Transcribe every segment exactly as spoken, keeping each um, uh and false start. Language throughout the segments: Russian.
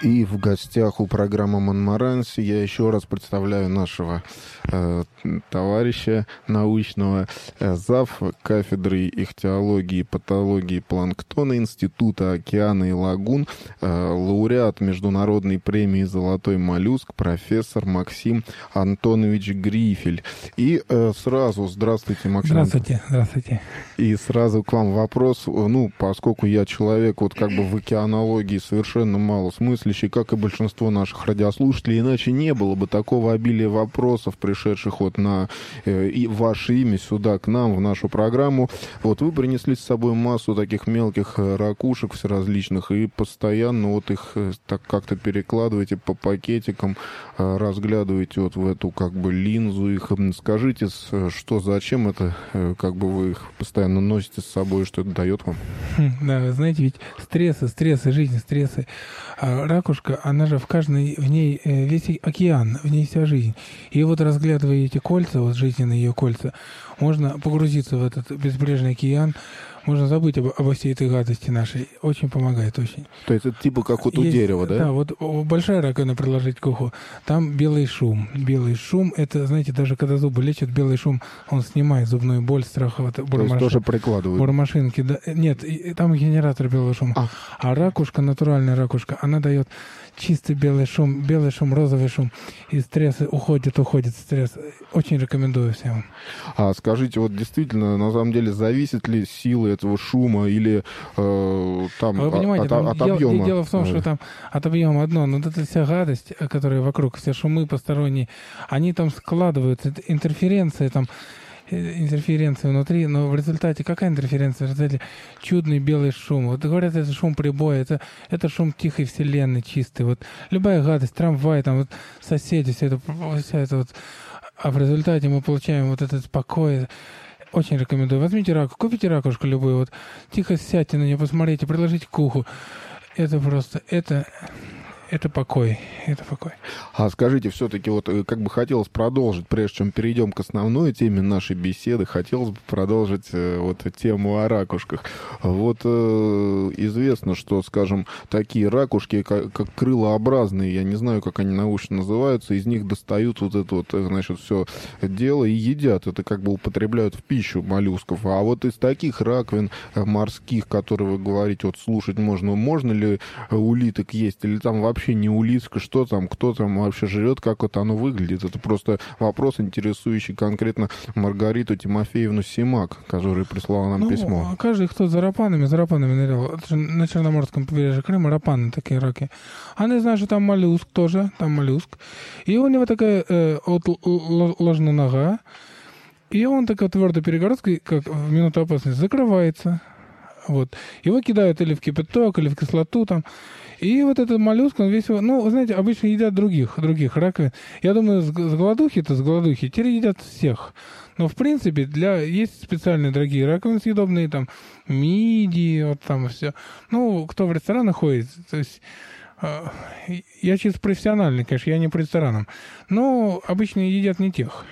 И в гостях у программы «Монмаранси» я еще раз представляю нашего э, товарища научного, э, зав. Кафедры ихтиологии и патологии планктона Института океана и лагун, э, лауреат международной премии «Золотой моллюск», профессор Максим Антонович Грифель. И э, сразу, здравствуйте, Максим. Здравствуйте, здравствуйте. И сразу к вам вопрос, ну, поскольку я человек вот как бы в океанологии совершенно мало смыслящий, как и большинство наших радиослушателей, иначе не было бы такого обилия вопросов, пришедших вот на э, и ваше имя сюда, к нам, в нашу программу. Вот вы принесли с собой массу таких мелких ракушек всеразличных и постоянно вот их э, так как-то перекладываете по пакетикам, э, разглядываете вот в эту как бы линзу их. Скажите, что, зачем это, э, как бы вы их постоянно носите с собой, что это дает вам? Да, вы знаете, ведь стрессы, стрессы, жизнь, стрессы. А ракушка, она же в каждой, в ней весь океан, в ней вся жизнь. И вот разглядывая эти кольца, вот жизненные ее кольца, можно погрузиться в этот безбрежный океан, можно забыть об, обо всей этой гадости нашей. Очень помогает, очень. То есть это типа как вот у Есть, дерева, да? Да, вот большая раковина приложить к уху, там белый шум. Белый шум, это, знаете, даже когда зубы лечат, белый шум, он снимает зубную боль, страх. Вот, То есть тоже прикладывают? Бормашинки, да. Нет, там генератор белого шума. А. а ракушка, натуральная ракушка, она дает чистый белый шум, белый шум, розовый шум. И стресс уходит, уходит стресс. Очень рекомендую всем. А скажите, вот действительно, на самом деле, зависит ли сила этого шума или э, там, Вы понимаете, от, там от дело, объема? Дело в том, что там от объема одно, но вот эта вся гадость, которая вокруг, все шумы посторонние, они там складываются, интерференция там, интерференция внутри, но в результате какая интерференция? В результате чудный белый шум. Вот говорят, это шум прибоя, это, это шум тихой вселенной, чистый. Вот любая гадость, трамвай, там вот соседи, все это, вся это вот. А в результате мы получаем вот этот покой. Очень рекомендую. Возьмите раку, купите ракушку любую, вот тихо сядьте на нее, посмотрите, приложите к уху. Это просто, это... Это покой, это покой. А скажите, все-таки вот как бы хотелось продолжить, прежде чем перейдем к основной теме нашей беседы, хотелось бы продолжить вот тему о ракушках. Вот э, известно, что, скажем, такие ракушки, как, как крылообразные, я не знаю, как они научно называются, из них достают вот это вот, значит, все дело и едят. Это как бы употребляют в пищу моллюсков. А вот из таких раковин морских, которые вы говорите, вот слушать можно, можно ли улиток есть, или там вообще не улитка, что там, кто там вообще живет, как вот оно выглядит. Это просто вопрос, интересующий конкретно Маргариту Тимофеевну Симак, которая прислала нам ну, письмо. Каждый, кто за рапанами, за рапанами нырял. На Черноморском побережье Крыма рапаны такие раки. Они знают, что там моллюск тоже, там моллюск. И у него такая э, вот, ложная нога, и он такой твердой перегородкой, как в минуту опасности, закрывается. Вот. Его кидают или в кипяток, или в кислоту там. И вот этот моллюск, он весь... Ну, вы знаете, обычно едят других, других раковин. Я думаю, с, с голодухи-то, с голодухи, теперь едят всех. Но, в принципе, для... есть специальные дорогие раковины съедобные, там, мидии, вот там все. Ну, кто в ресторанах ходит, то есть... Э, я чисто профессиональный, конечно, я не по ресторанам. Но обычно едят не тех.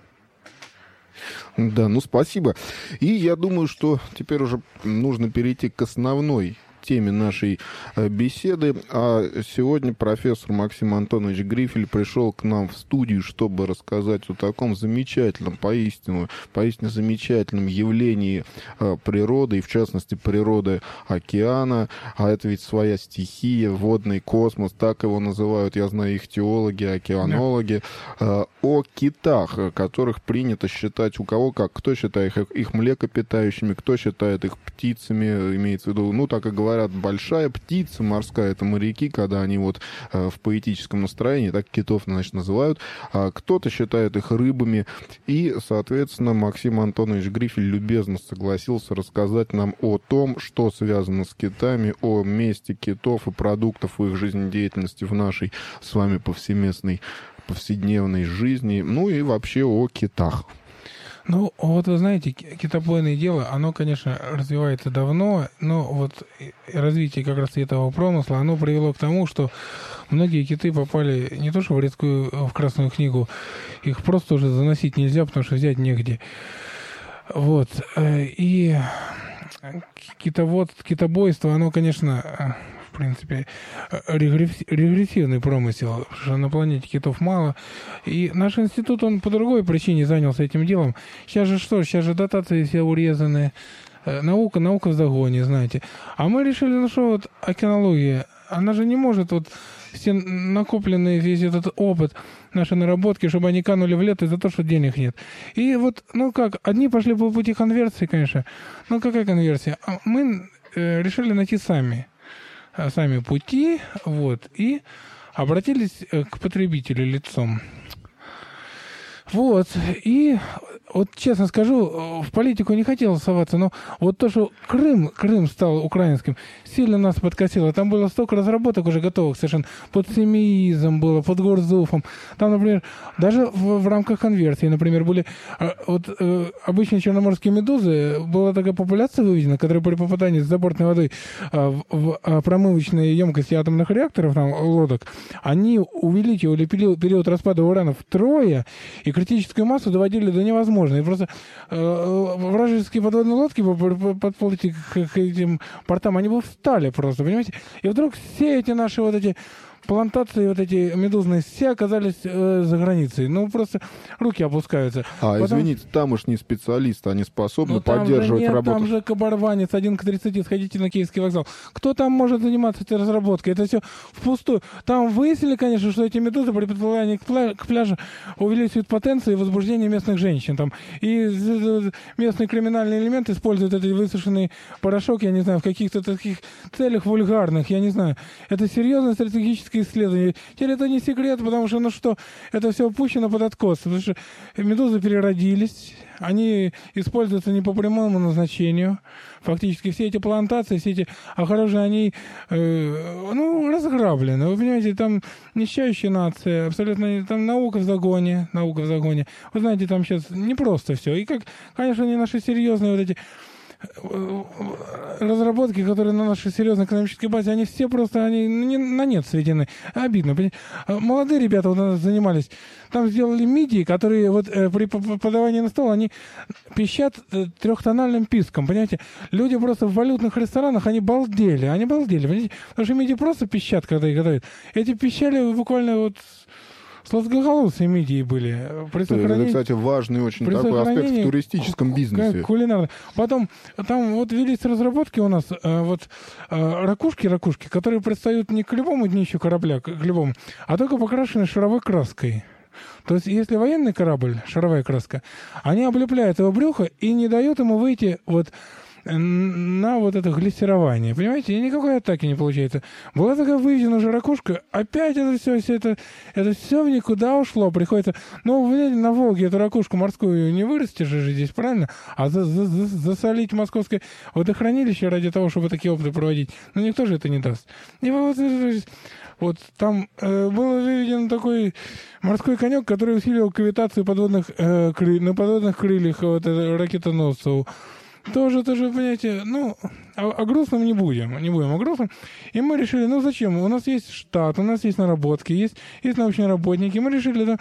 Да, ну спасибо. И я думаю, что теперь уже нужно перейти к основной теме нашей беседы. А сегодня профессор Максим Антонович Грифель пришел к нам в студию, чтобы рассказать о таком замечательном, поистине, поистине замечательном явлении природы, и в частности природы океана. А это ведь своя стихия, водный космос, так его называют, я знаю, их теологи, океанологи. Да. О китах, которых принято считать у кого как. Кто считает их, их млекопитающими, кто считает их птицами, имеется в виду, ну, так и говорят, большая птица морская, это моряки, когда они вот э, в поэтическом настроении, так китов, значит, называют. А кто-то считает их рыбами. И, соответственно, Максим Антонович Грифель любезно согласился рассказать нам о том, что связано с китами, о месте китов и продуктов их жизнедеятельности в нашей с вами повсеместной, повседневной жизни, ну и вообще о китах. Ну, вот вы знаете, китобойное дело, оно, конечно, развивается давно, но вот развитие как раз этого промысла, оно привело к тому, что многие киты попали не то что в редкую, в Красную книгу, их просто уже заносить нельзя, потому что взять негде. Вот. И китовод, китобойство, оно, конечно, принципе, регрессивный промысел, потому что на планете китов мало. И наш институт, он по другой причине занялся этим делом. Сейчас же что, сейчас же дотации все урезаны. Наука, наука в загоне, знаете. А мы решили, ну что, вот океанология, она же не может вот все накопленные, весь этот опыт, наши наработки, чтобы они канули в лето из-за того, что денег нет. И вот, ну как, одни пошли по пути конверсии, конечно. Ну какая конверсия? Мы э, решили найти сами, сами пути, вот, и обратились к потребителю лицом. Вот, и вот честно скажу, в политику не хотел соваться, но вот то, что Крым, Крым стал украинским, сильно нас подкосило. Там было столько разработок уже готовых совершенно. Под семеизм было, под Горзуфом. Там, например, даже в, в рамках конверсии, например, были вот э, обычные черноморские медузы, была такая популяция выведена, которая при попадании с забортной водой э, в, в промывочные емкости атомных реакторов, там, лодок, они увеличивали период, период распада урана втрое, и критическую массу доводили до невозможного. И просто э, вражеские подводные лодки подплыть к, к этим портам, они бы встали просто, понимаете? И вдруг все эти наши вот эти плантации, вот эти медузные, все оказались э, за границей. Ну, просто руки опускаются. А, Потом... извините, тамошние специалисты, они способны ну, поддерживать нет, работу? Там же кабарванец, один к тридцати, сходите на Киевский вокзал. Кто там может заниматься этой разработкой? Это все впустую. Там выяснили, конечно, что эти медузы при подплывании к, пля... к пляжу увеличивают потенцию и возбуждение местных женщин. Там. И местный криминальный элемент использует этот высушенный порошок, я не знаю, в каких-то таких целях вульгарных, я не знаю. Это серьезный стратегический исследования. Теперь это не секрет, потому что, ну что, это все опущено под откос. Потому что медузы переродились, они используются не по прямому назначению. Фактически все эти плантации, все эти огорожи, они, э, ну, разграблены. Вы понимаете, там нищающая нация, абсолютно, там наука в загоне, наука в загоне. Вы знаете, там сейчас не просто все. И как, конечно, они наши серьезные вот эти разработки, которые на нашей серьезной экономической базе, они все просто они не, на нет сведены. Обидно. Молодые ребята вот у нас занимались, там сделали мидии, которые вот э, при подавании на стол, они пищат э, трехтональным писком, понимаете? Люди просто в валютных ресторанах, они балдели, они балдели, понимаете? Потому что мидии просто пищат, когда их готовят. Эти пищали буквально вот сладкоголосые мидии были. При Это, кстати, важный очень такой аспект в туристическом бизнесе. Кулинарный. Потом там вот велись разработки у нас, э, вот э, ракушки, ракушки, которые предстают не к любому днищу корабля, к любому, а только покрашены шаровой краской. То есть, если военный корабль, шаровая краска, они облепляют его брюхо и не дают ему выйти вот на вот это глиссирование. Понимаете? И никакой атаки не получается. Была такая выведена уже ракушка, опять это все, все это, это все в никуда ушло. Приходится, ну, вы на Волге эту ракушку морскую не вырастешь же здесь, правильно? А за, за, за, засолить московское водохранилище ради того, чтобы такие опыты проводить, ну, никто же это не даст. И вот, вот там э, был выведен такой морской конек, который усиливал кавитацию подводных, э, кры, на подводных крыльях вот, ракетоносцев. Тоже, тоже, понимаете, ну, о, о грустном не будем, не будем о грустном. И мы решили, ну, зачем? У нас есть штат, у нас есть наработки, есть, есть научные работники. Мы решили, да,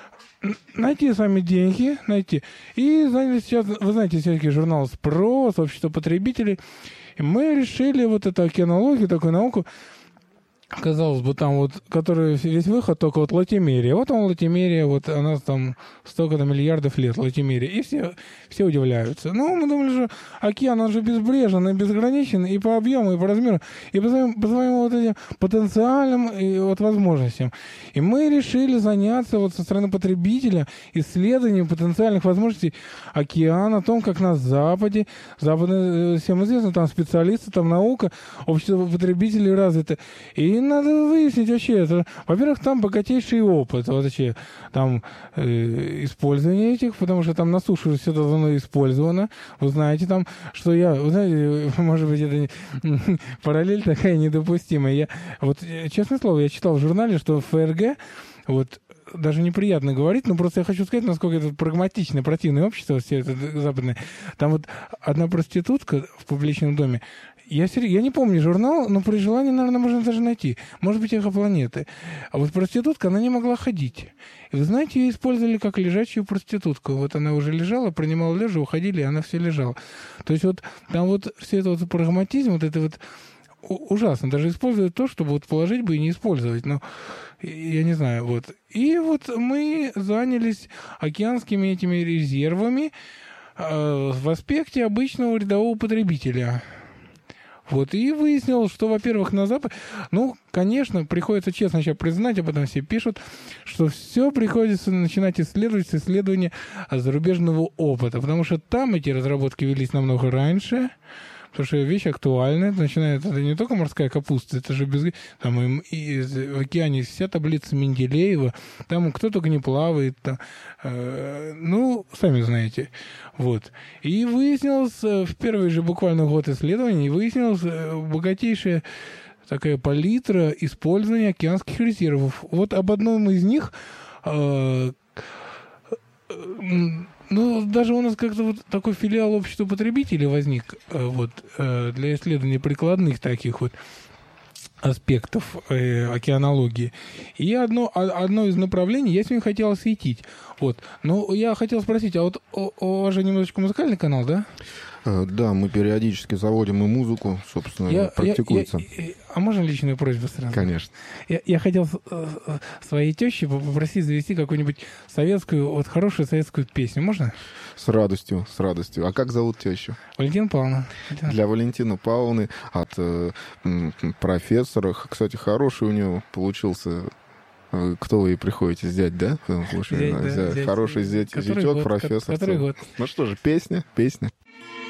найти сами деньги, найти. И занялись сейчас, вы знаете, всякие журналы «Спрос», «Общество потребителей». И мы решили вот эту океанологию, такую науку, казалось бы, там вот, который весь выход, только вот латимерия. Вот он латимерия, вот она там столько-то миллиардов лет латимерия. И все, все удивляются. Ну, мы думали, что океан, он же безбрежен и безграничен и по объему, и по размеру, и по своим, по своим вот этим потенциальным и вот возможностям. И мы решили заняться вот со стороны потребителя исследованием потенциальных возможностей океана, о том, как на Западе, Западно всем известно, там специалисты, там наука, общество потребителей развито. И надо выяснить вообще это. Во-первых, там богатейший опыт вообще, там э, использование этих, потому что там на суше все давно использовано. Вы знаете там, что я, вы знаете, может быть, это не, параллель такая недопустимая. Я, вот, честное слово, я читал в журнале, что эф эр гэ, вот, даже неприятно говорить, но просто я хочу сказать, насколько это прагматичное, противное общество, все это западное. Там вот одна проститутка в публичном доме, Я, я не помню журнал, но при желании, наверное, можно даже найти. Может быть, «Эхопланеты». А вот проститутка, она не могла ходить. И вы знаете, ее использовали как лежачую проститутку. Вот она уже лежала, принимала лежа, уходили, и она все лежала. То есть вот там вот все это вот прагматизм, вот это вот ужасно. Даже используют то, чтобы вот положить бы и не использовать. Ну, я не знаю, вот. И вот мы занялись океанскими этими резервами э, в аспекте обычного рядового потребителя. Вот, и выяснилось, что, во-первых, на Западе... Ну, конечно, приходится честно сейчас признать, а потом все пишут, что все приходится начинать исследовать с исследования зарубежного опыта, потому что там эти разработки велись намного раньше, потому что вещь актуальная. Начинает, это не только морская капуста, это же без... Там и, и в океане вся таблица Менделеева, там кто только не плавает. Там, э, ну, сами знаете. Вот. И выяснилось, в первый же буквально год исследований, выяснилась богатейшая такая палитра использования океанских резервов. Вот об одном из них... Э, Ну, даже у нас как-то вот такой филиал общества потребителей возник вот, для исследования прикладных таких вот аспектов э, океанологии. И одно, одно из направлений я сегодня хотел осветить. Вот. Но я хотел спросить, а вот у, у вас же немножечко музыкальный канал, да? Да, мы периодически заводим и музыку, собственно, я, практикуется. Я, я, а можно личную просьбу сразу? Конечно. Я, я хотел своей теще попросить завести какую-нибудь советскую, вот хорошую советскую песню. Можно? С радостью, с радостью. А как зовут тещу? Валентина Павловна. Для Валентины Павловны от э, профессора. Кстати, хороший у него получился... Кто вы и приходите, зять, да? Зять, да, зять. Зять. Хороший зять, зятек, год, профессор. Который год? Ну что же, песня, песня.